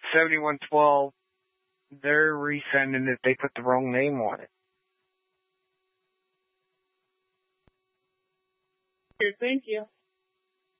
7112, they're resending it. They put the wrong name on it. Thank you.